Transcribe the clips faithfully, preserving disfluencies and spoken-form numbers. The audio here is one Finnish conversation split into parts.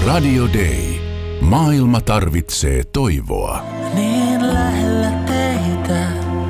Radio Day. Maailma tarvitsee toivoa. Niin lähellä teitä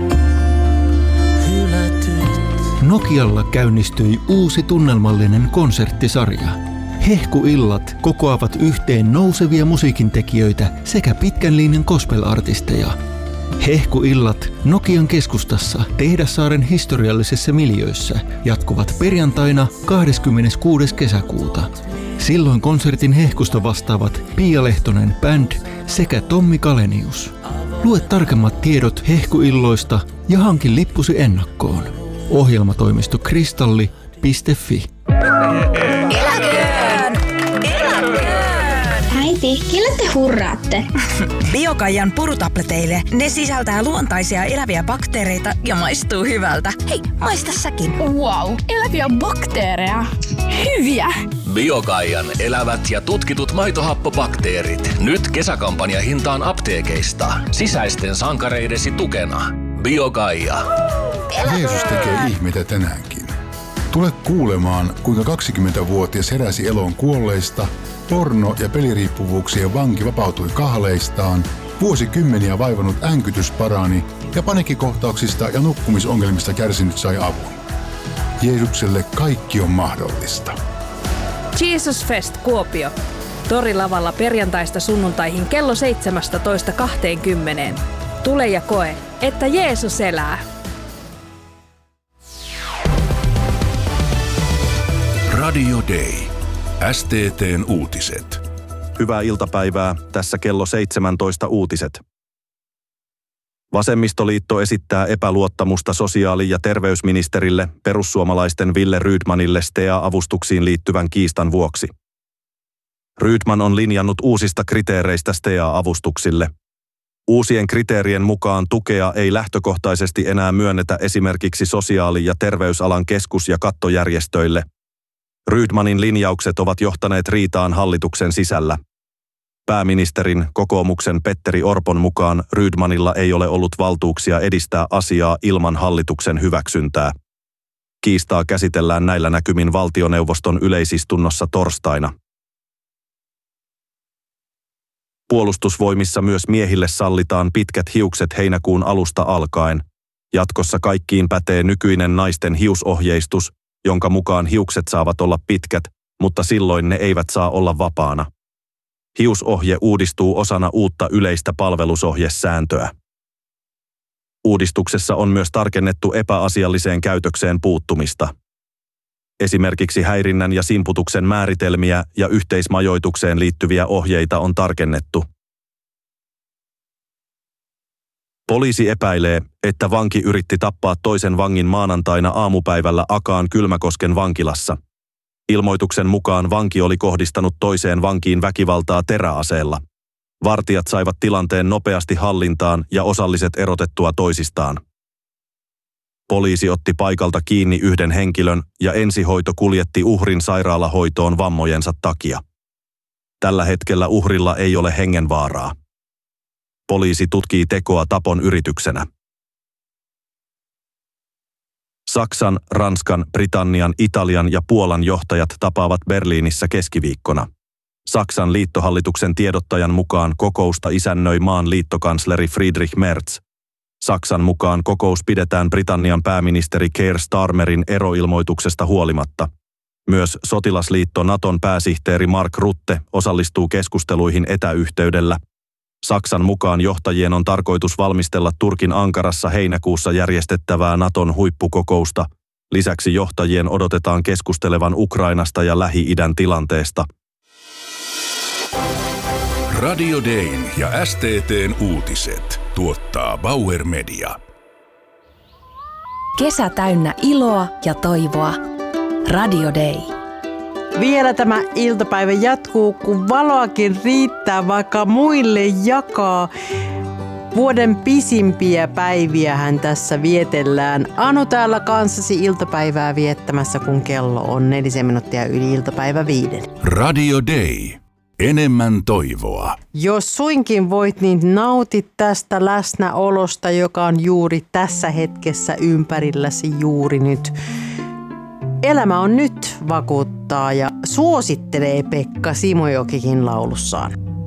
hylätyt. Nokialla käynnistyi uusi tunnelmallinen konserttisarja. Hehkuillat kokoavat yhteen nousevia musiikintekijöitä sekä pitkän linjan gospel-artisteja. Hehkuillat Nokian keskustassa Tehdassaaren historiallisessa miljöössä jatkuvat perjantaina kahdeskymmeneskuudes kesäkuuta. Silloin konsertin hehkusta vastaavat Pia Lehtonen Band sekä Tommi Kalenius. Lue tarkemmat tiedot hehkuilloista ja hankin lippusi ennakkoon. Ohjelmatoimisto kristalli piste fi. Eläköön! Eläköön! Äiti, kelle te hurraatte? Biokaijan purutableteille. Ne sisältää luontaisia eläviä bakteereita ja maistuu hyvältä. Hei, maista säkin. Wow, eläviä bakteereja. Hyviä! Biokaijan elävät ja tutkitut maitohappobakteerit. Nyt kesäkampanja hintaan apteekeista. Sisäisten sankareidesi tukena. Biokaija. Jeesus tekee ihmeitä tänäänkin. Tule kuulemaan, kuinka kaksikymmentävuotias heräsi eloon kuolleista, porno- ja peliriippuvuuksien vanki vapautui kahleistaan, vuosikymmeniä vaivannut änkytys parani ja paniikkikohtauksista ja nukkumisongelmista kärsinyt sai avun. Jeesukselle kaikki on mahdollista. Jesus Fest Kuopio. Torilavalla perjantaista sunnuntaihin kello seitsemästätoista kahteenkymmeneen. Tule ja koe, että Jeesus elää. Radio Day. S T T:n uutiset. Hyvää iltapäivää, tässä kello seitsemäntoista uutiset. Vasemmistoliitto esittää epäluottamusta sosiaali- ja terveysministerille perussuomalaisten Wille Rydmanille S T E A-avustuksiin liittyvän kiistan vuoksi. Rydman on linjannut uusista kriteereistä S T E A-avustuksille. Uusien kriteerien mukaan tukea ei lähtökohtaisesti enää myönnetä esimerkiksi sosiaali- ja terveysalan keskus- ja kattojärjestöille. Rydmanin linjaukset ovat johtaneet riitaan hallituksen sisällä. Pääministerin, kokoomuksen Petteri Orpon mukaan Rydmanilla ei ole ollut valtuuksia edistää asiaa ilman hallituksen hyväksyntää. Kiistaa käsitellään näillä näkymin valtioneuvoston yleisistunnossa torstaina. Puolustusvoimissa myös miehille sallitaan pitkät hiukset heinäkuun alusta alkaen. Jatkossa kaikkiin pätee nykyinen naisten hiusohjeistus, jonka mukaan hiukset saavat olla pitkät, mutta silloin ne eivät saa olla vapaana. Hiusohje uudistuu osana uutta yleistä palvelusohjesääntöä. Uudistuksessa on myös tarkennettu epäasialliseen käytökseen puuttumista. Esimerkiksi häirinnän ja simputuksen määritelmiä ja yhteismajoitukseen liittyviä ohjeita on tarkennettu. Poliisi epäilee, että vanki yritti tappaa toisen vangin maanantaina aamupäivällä Akaan Kylmäkosken vankilassa. Ilmoituksen mukaan vanki oli kohdistanut toiseen vankiin väkivaltaa teräaseella. Vartijat saivat tilanteen nopeasti hallintaan ja osalliset erotettua toisistaan. Poliisi otti paikalta kiinni yhden henkilön ja ensihoito kuljetti uhrin sairaalahoitoon vammojensa takia. Tällä hetkellä uhrilla ei ole hengenvaaraa. Poliisi tutkii tekoa tapon yrityksenä. Saksan, Ranskan, Britannian, Italian ja Puolan johtajat tapaavat Berliinissä keskiviikkona. Saksan liittohallituksen tiedottajan mukaan kokousta isännöi maan liittokansleri Friedrich Merz. Saksan mukaan kokous pidetään Britannian pääministeri Keir Starmerin eroilmoituksesta huolimatta. Myös sotilasliitto Naton pääsihteeri Mark Rutte osallistuu keskusteluihin etäyhteydellä. Saksan mukaan johtajien on tarkoitus valmistella Turkin Ankarassa heinäkuussa järjestettävää Naton huippukokousta. Lisäksi johtajien odotetaan keskustelevan Ukrainasta ja Lähi-idän tilanteesta. Radio Dayn ja S T T:n uutiset tuottaa Bauer Media. Kesä täynnä iloa ja toivoa. Radio Day. Vielä tämä iltapäivä jatkuu, kun valoakin riittää, vaikka muille jakaa. Vuoden pisimpiä päiviähän tässä vietellään. Anu täällä kanssasi iltapäivää viettämässä, kun kello on nelisen minuuttia yli iltapäivä viiden. Radio Day. Enemmän toivoa. Jos suinkin voit, niin nautit tästä läsnäolosta, joka on juuri tässä hetkessä ympärilläsi juuri nyt. Elämä on nyt vakuuttaa ja suosittelee Pekka Simojokikin laulussaan.